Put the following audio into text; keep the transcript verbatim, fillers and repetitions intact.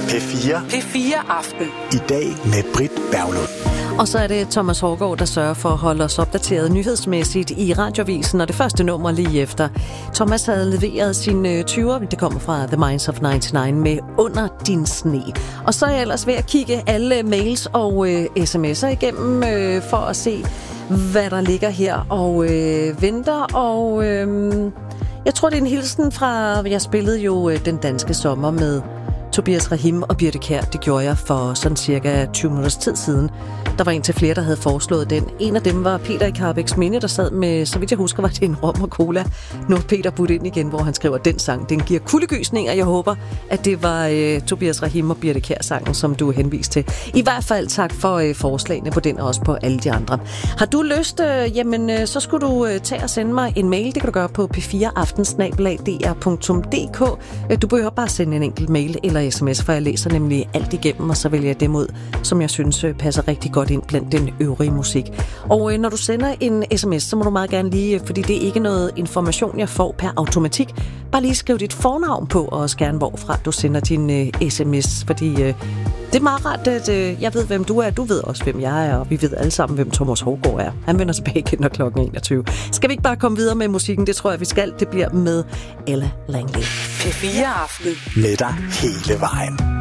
P fire. P fire Aften. I dag med Britt Berglund. Og så er det Thomas Hårgaard, der sørger for at holde os opdateret nyhedsmæssigt i Radioavisen, og det første nummer lige efter. Thomas havde leveret sine tyvere, det kommer fra The Minds of nioghalvfems, med Under din sne. Og så er jeg ellers ved at kigge alle mails og øh, sms'er igennem øh, for at se, hvad der ligger her og øh, venter. Og øh, jeg tror, det er en hilsen fra, jeg spillede jo øh, Den Danske Sommer med Tobias Rahim og Birthe Kjær. Det gjorde jeg for sådan cirka tyve minutters tid siden. Der var en til flere, der havde foreslået den. En af dem var Peter i Carbæks Minde, der sad med, så vidt jeg husker, var det en rom og cola. Nu er Peter budt ind igen, hvor han skriver den sang. Den giver kuldegysninger. Jeg håber, at det var øh, Tobias Rahim og Birthe Kjær sangen, som du er henvist til. I hvert fald tak for øh, forslagene på den og også på alle de andre. Har du lyst, øh, jamen øh, så skulle du øh, tage og sende mig en mail. Det kan du gøre på p fire aften snabel-a d r punktum d k. Du behøver bare sende en enkelt mail eller sms, for jeg læser nemlig alt igennem, og så vælger jeg dem ud, som jeg synes øh, passer rigtig godt ind blandt den øvrige musik. Og øh, når du sender en sms, så må du meget gerne lige, fordi det er ikke noget information, jeg får per automatik, bare lige skriv dit fornavn på, og også gerne hvorfra du sender din øh, sms, fordi øh, det er meget rart, at øh, jeg ved, hvem du er, du ved også, hvem jeg er, og vi ved alle sammen, hvem Thomas Hårgaard er. Han vender tilbage igen, når klokken enogtyve. Skal vi ikke bare komme videre med musikken? Det tror jeg, vi skal. Det bliver med Ella Langley. P fire Aften. Med dig hele vejen.